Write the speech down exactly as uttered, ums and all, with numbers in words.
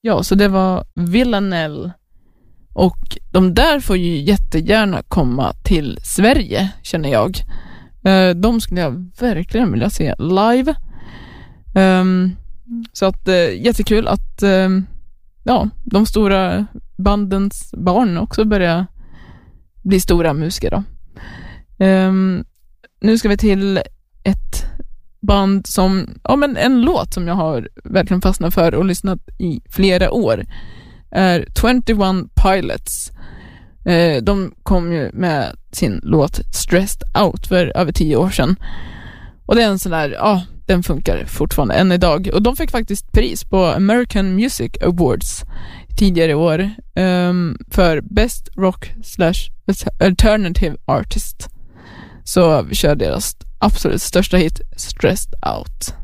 ja, så det var Villanelle. Och de där får ju jättegärna komma till Sverige, känner jag. Uh, de skulle jag verkligen vilja se live. Um, så att uh, jättekul att uh, ja, de stora bandens barn också börjar bli stora musiker då. Um, nu ska vi till ett band som, ja men en låt som jag har verkligen fastnat för och lyssnat i flera år är tjugoett Pilots. Uh, de kom ju med sin låt Stressed Out för över tio år sedan. Och det är en sån där, ja, den funkar fortfarande än idag. Och de fick faktiskt pris på American Music Awards tidigare i år um, för Best Rock slash Alternative Artist. Så vi kör deras absolut största hit, Stressed Out.